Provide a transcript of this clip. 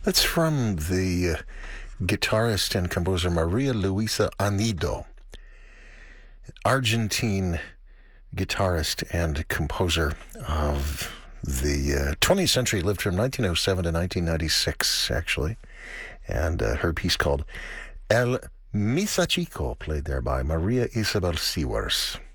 That's from the guitarist and composer Maria Luisa Anido, Argentine guitarist and composer of the 20th century, lived from 1907 to 1996, actually. And her piece called El Misa Chico, played there by Maria Isabel Sewers.